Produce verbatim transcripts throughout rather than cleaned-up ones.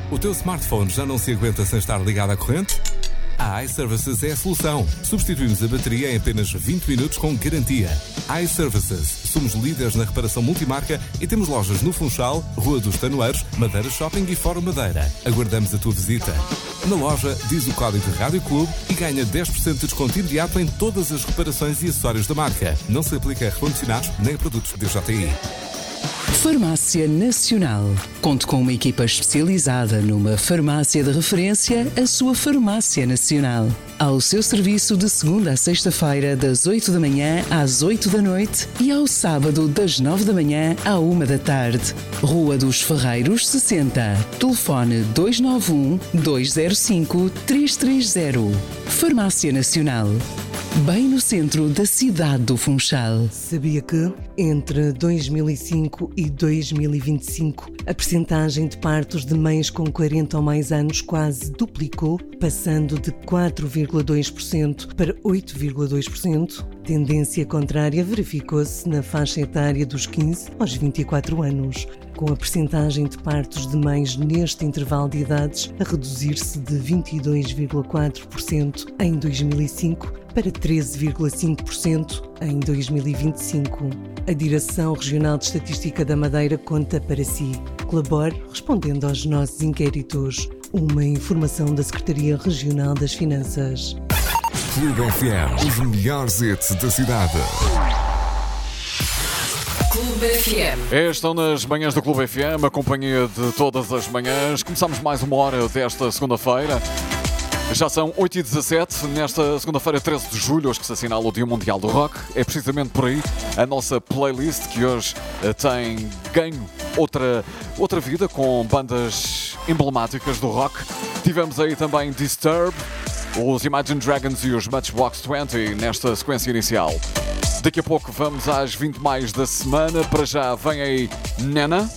O teu smartphone já não se aguenta sem estar ligado à corrente? A iServices é a solução. Substituímos a bateria em apenas vinte minutos com garantia. iServices. Somos líderes na reparação multimarca e temos lojas no Funchal, Rua dos Tanoeiros, Madeira Shopping e Fórum Madeira. Aguardamos a tua visita. Na loja, diz o código Rádio Clube e ganha dez por cento de desconto imediato em todas as reparações e acessórios da marca. Não se aplica a recondicionados nem a produtos D J I. Farmácia Nacional. Conte com uma equipa especializada numa farmácia de referência, a sua Farmácia Nacional. Ao seu serviço de segunda a sexta-feira, das oito da manhã às oito da noite e ao sábado, das nove da manhã à uma da tarde. Rua dos Ferreiros, sessenta. Telefone dois nove um, dois zero cinco, três três zero. Farmácia Nacional. Bem no centro da cidade do Funchal. Sabia que, entre dois mil e cinco e dois mil e vinte e cinco, a percentagem de partos de mães com quarenta ou mais anos quase duplicou, passando de quatro vírgula dois por cento para oito vírgula dois por cento? Tendência contrária verificou-se na faixa etária dos quinze aos vinte e quatro anos, com a percentagem de partos de mães neste intervalo de idades a reduzir-se de vinte e dois vírgula quatro por cento em dois mil e cinco para treze vírgula cinco por cento em dois mil e vinte e cinco. A Direção Regional de Estatística da Madeira conta para si. Colabore respondendo aos nossos inquéritos. Uma informação da Secretaria Regional das Finanças. Clube F M, os melhores hits da cidade. Clube F M. Estão nas manhãs do Clube F M, a companhia de todas as manhãs. Começamos mais uma hora desta segunda-feira. Já são oito e dezassete, nesta segunda-feira, treze de julho, hoje que se assinala o Dia Mundial do Rock. É precisamente por aí a nossa playlist que hoje tem ganho outra, outra vida com bandas emblemáticas do rock. Tivemos aí também Disturbed, os Imagine Dragons e os Matchbox vinte nesta sequência inicial. Daqui a pouco vamos às vinte mais da semana. Para já vem aí Nena.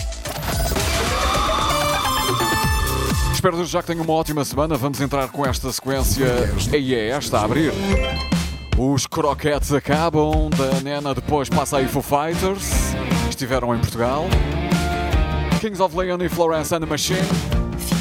Espero já que tenham uma ótima semana. Vamos entrar com esta sequência. E é esta a abrir. Os croquetes acabam da Nena, depois passa aí Foo Fighters. Estiveram em Portugal. Kings of Leon e Florence and the Machine.